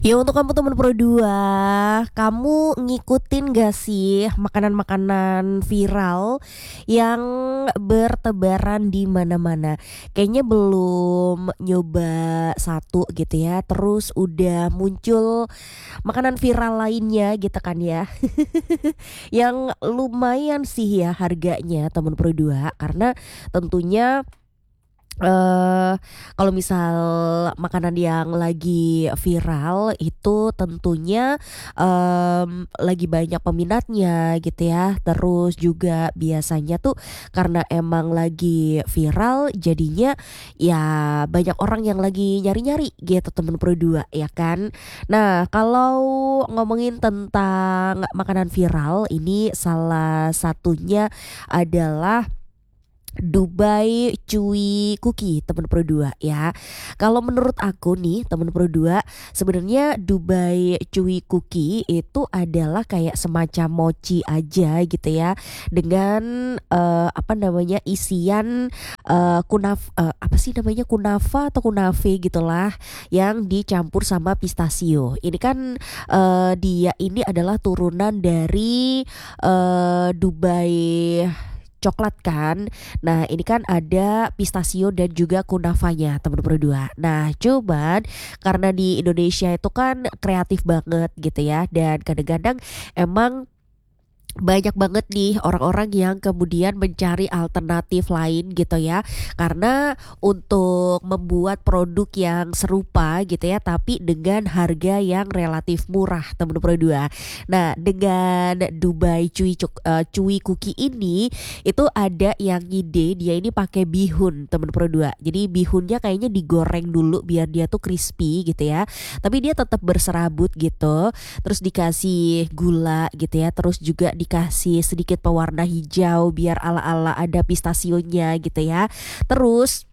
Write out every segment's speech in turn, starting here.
Ya untuk kamu teman Pro 2, kamu ngikutin gak sih makanan-makanan viral yang bertebaran di mana-mana? Kayaknya belum nyoba satu gitu ya, terus udah muncul makanan viral lainnya gitu kan ya. Yang lumayan sih ya harganya teman Pro 2 karena tentunya kalau misal makanan yang lagi viral itu tentunya, lagi banyak peminatnya gitu ya. Terus juga biasanya tuh karena emang lagi viral jadinya ya banyak orang yang lagi nyari-nyari gitu temen Pro 2 ya kan. Nah kalau ngomongin tentang makanan viral ini salah satunya adalah Dubai Chewy Cookie temen Pro 2 ya. Kalau menurut aku nih temen Pro 2, sebenarnya Dubai Chewy Cookie itu adalah kayak semacam mochi aja gitu ya. Dengan apa namanya isian apa sih namanya, kunafa atau kunafe gitulah yang dicampur sama pistachio. Ini kan dia ini adalah turunan dari Dubai coklat kan. Nah, ini kan ada pistachio dan juga kunafanya teman Pro 2. Nah, cuman karena di Indonesia itu kan kreatif banget gitu ya dan kadang-kadang emang banyak banget nih orang-orang yang kemudian mencari alternatif lain gitu ya. Karena untuk membuat produk yang serupa gitu ya tapi dengan harga yang relatif murah temen Pro 2. Nah, dengan Dubai Chewy Cookie ini itu ada yang ide dia ini pakai bihun temen Pro 2. Jadi bihunnya kayaknya digoreng dulu biar dia tuh crispy gitu ya. Tapi dia tetap berserabut gitu. Terus dikasih gula gitu ya. Terus juga dikasih sedikit pewarna hijau biar ala-ala ada pistasionya gitu ya. Terus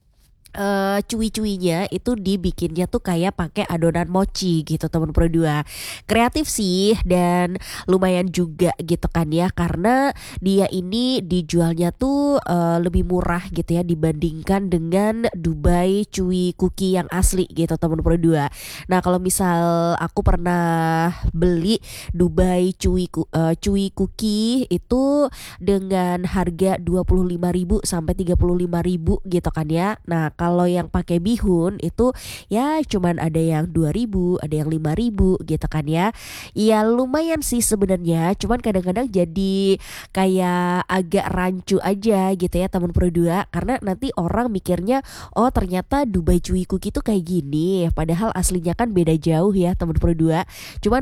cuy-cuinya itu dibikinnya tuh kayak pakai adonan mochi gitu teman Pro 2. Kreatif sih dan lumayan juga gitu kan ya karena dia ini dijualnya tuh lebih murah gitu ya dibandingkan dengan Dubai Chewy Cookie yang asli gitu teman Pro 2. Nah, kalau misal aku pernah beli Dubai Chewy Cookie itu dengan harga 25.000 sampai 35.000 gitu kan ya. Nah, kalau yang pakai bihun itu ya cuman ada yang 2.000, ada yang 5.000 gitu kan ya. Ya lumayan sih sebenarnya, cuman kadang-kadang jadi kayak agak rancu aja gitu ya teman Pro 2 karena nanti orang mikirnya oh ternyata Dubai Chewy Cookie itu kayak gini, padahal aslinya kan beda jauh ya teman Pro 2. Cuman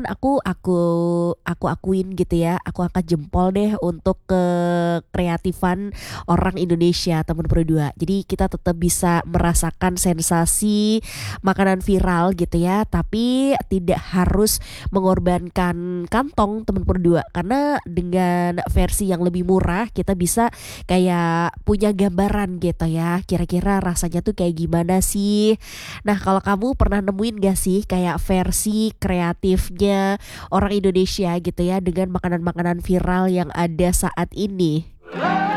aku akuin gitu ya, aku angkat jempol deh untuk kreatifan orang Indonesia teman Pro 2. Jadi kita tetap bisa merasakan sensasi makanan viral gitu ya, tapi tidak harus mengorbankan kantong teman Pro 2 karena dengan versi yang lebih murah kita bisa kayak punya gambaran gitu ya. Kira-kira rasanya tuh kayak gimana sih? Nah, kalau kamu pernah nemuin gak sih kayak versi kreatifnya orang Indonesia gitu ya dengan makanan-makanan viral yang ada saat ini?